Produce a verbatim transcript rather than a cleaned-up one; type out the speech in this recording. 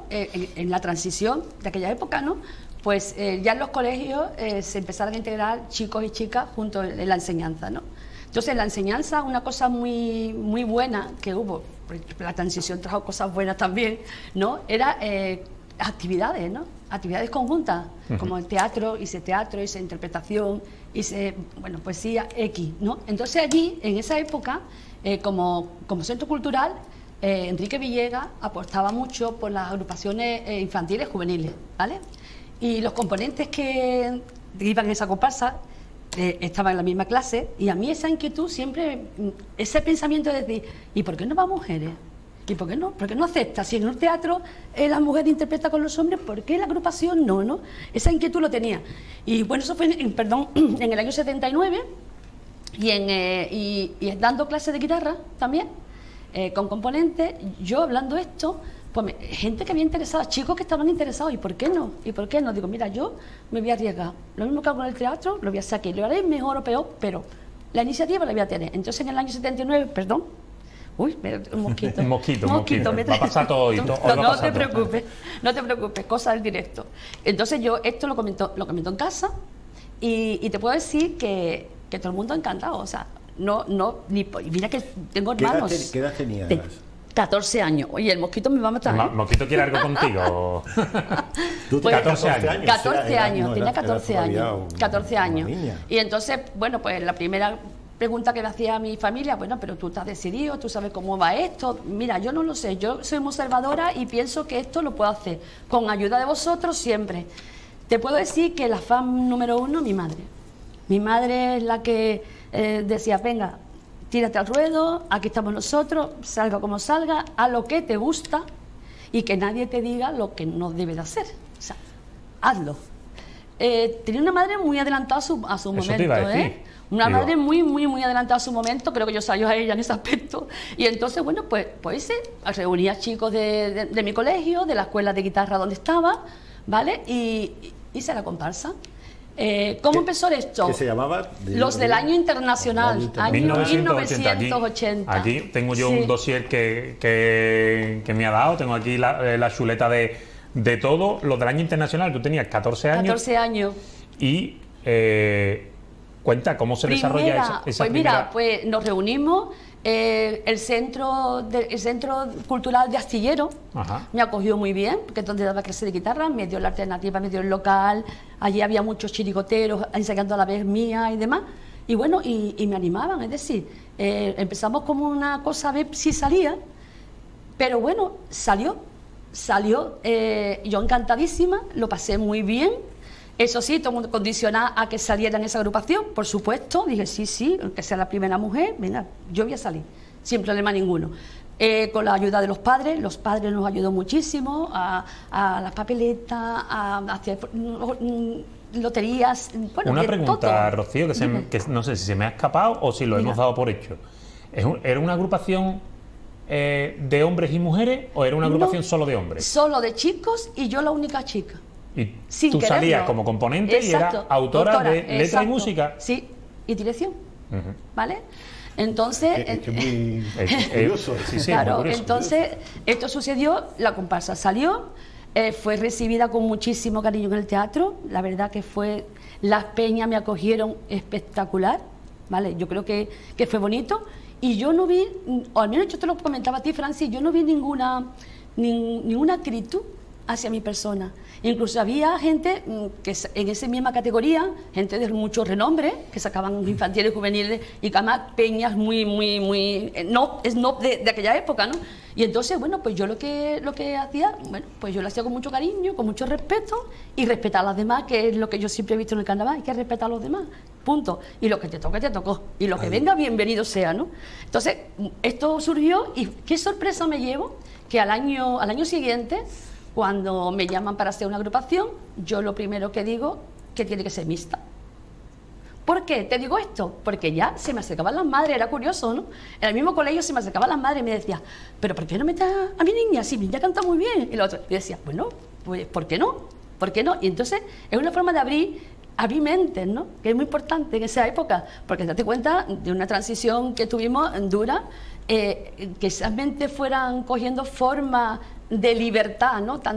eh, en, en la transición de aquella época, ¿no? Pues eh, ya en los colegios eh, se empezaron a integrar chicos y chicas junto en, en la enseñanza, ¿no? Entonces, la enseñanza, una cosa muy, muy buena que hubo, la transición trajo cosas buenas también, ¿no? Era eh, actividades, ¿no? Actividades conjuntas, uh-huh. como el teatro, hice teatro, hice interpretación, hice, bueno, poesía, X, ¿no? Entonces allí, en esa época, eh, como, como centro cultural, eh, Enrique Villegas apostaba mucho por las agrupaciones eh, infantiles juveniles, ¿vale? Y los componentes que iban en esa comparsa eh, estaban en la misma clase, y a mí esa inquietud siempre, ese pensamiento de decir, ¿y por qué no va mujeres? ¿Y por qué no? ¿Por qué no acepta? Si en un teatro eh, la mujer interpreta con los hombres, ¿por qué la agrupación no, no? Esa inquietud lo tenía. Y bueno, eso fue, en, perdón, en el año setenta y nueve, y, en, eh, y, y dando clases de guitarra también, eh, con componentes, yo hablando esto, pues me, gente que había interesado, chicos que estaban interesados, ¿y por qué no? ¿Y por qué no? Digo, mira, yo me voy a arriesgar. Lo mismo que hago en el teatro, lo voy a sacar. Lo haré mejor o peor, pero la iniciativa la voy a tener. Entonces, en el año setenta y nueve, perdón, uy, un mosquito. un mosquito, un mosquito. mosquito. Va a pasar todo hoy. No, todo, no, no te preocupes, no te preocupes, cosa del directo. Entonces, yo esto lo comento, lo comento en casa, y, y te puedo decir que, que todo el mundo ha encantado. O sea, no, no, ni, mira que tengo hermanos. ¿Qué edad, ¿qué edad tenías? De catorce años. Oye, el mosquito me va a matar. ¿El mosquito quiere algo contigo? ¿Tú pues, catorce años? catorce era, años, no, tenía era, catorce era años. catorce años. Niña. Y entonces, bueno, pues la primera pregunta que me hacía a mi familia, bueno, pero tú estás decidido, tú sabes cómo va esto. Mira, yo no lo sé, yo soy muy observadora y pienso que esto lo puedo hacer con ayuda de vosotros siempre. Te puedo decir que la fan número uno, mi madre. Mi madre es la que eh, decía, venga, tírate al ruedo, aquí estamos nosotros, salga como salga, a lo que te gusta y que nadie te diga lo que no debes de hacer. O sea, hazlo. Eh, tenía una madre muy adelantada a su, a su momento, ¿eh? Una Digo. madre muy, muy, muy adelantada a su momento, creo que yo salí a ella en ese aspecto. Y entonces, bueno, pues, pues hice, reunía chicos de, de, de mi colegio, de la escuela de guitarra donde estaba, ¿vale? Y hice la comparsa. Eh, ¿Cómo empezó esto? ¿Qué se llamaba? Los del año internacional, año mil novecientos ochenta. mil novecientos ochenta. Aquí, aquí tengo yo sí. un dossier que, que, que me ha dado, tengo aquí la, la chuleta de, de todo. Los del año internacional, tú tenías catorce años. catorce años. Y eh, cuenta, ¿cómo se primera, desarrolla esa, esa Pues primera... mira, pues nos reunimos, eh, el, centro de, el Centro Cultural de Astillero Ajá. me acogió muy bien, porque es donde daba clase de guitarra, me dio la alternativa, me dio el local, allí había muchos chirigoteros ensayando a la vez mía y demás, y bueno, y, y me animaban, es decir, eh, empezamos como una cosa a ver si salía, pero bueno, salió, salió, eh, yo encantadísima, lo pasé muy bien. Eso sí, todo el mundo condicionaba a que saliera en esa agrupación, por supuesto. Dije, sí, sí, que sea la primera mujer, venga, yo voy a salir, sin problema ninguno. Eh, con la ayuda de los padres, los padres nos ayudó muchísimo a, a las papeletas, a, a hacer loterías. Bueno, una pregunta, todo. Rocío, que, se, que no sé si se me ha escapado o si lo Mira. hemos dado por hecho. ¿Es un, ¿Era una agrupación eh, de hombres y mujeres o era una agrupación no, solo de hombres? Solo de chicos y yo la única chica. Y Sin tú quererlo. salías como componente exacto, y eras autora doctora, de letra exacto. y música. Sí, y dirección, uh-huh. ¿vale? Entonces, es que muy curioso. Sí, sí, claro, muy curioso. entonces esto sucedió, la comparsa salió, eh, fue recibida con muchísimo cariño en el teatro, la verdad que fue, las peñas me acogieron espectacular, ¿vale? Yo creo que, que fue bonito, y yo no vi, o al menos yo te lo comentaba a ti, Francis, yo no vi ninguna, ni, ninguna actitud hacia mi persona. Incluso había gente que en esa misma categoría, gente de mucho renombre, que sacaban infantiles, juveniles y además peñas muy, muy, muy, no, es no de, de aquella época, ¿no? Y entonces, bueno, pues yo lo que, lo que hacía, bueno, pues yo lo hacía con mucho cariño, con mucho respeto y respetar a las demás, que es lo que yo siempre he visto en el carnaval, hay que respetar a los demás, punto. Y lo que te toque, te tocó. Y lo que Ay. venga, bienvenido sea, ¿no? Entonces, esto surgió y qué sorpresa me llevo, que al año, al año siguiente, cuando me llaman para hacer una agrupación, yo lo primero que digo que tiene que ser mixta. ¿Por qué te digo esto? Porque ya se me acercaban las madres, era curioso, ¿no? En el mismo colegio se me acercaban las madres y me decían, ¿pero por qué no metes a mi niña? Si mi niña canta muy bien. Y la otra, y decía, bueno, pues ¿por qué no? ¿Por qué no? Y entonces es una forma de abrir, abrir mentes, ¿no? Que es muy importante en esa época, porque date cuenta de una transición que tuvimos dura, eh, que esas mentes fueran cogiendo forma de libertad, ¿no? Tanto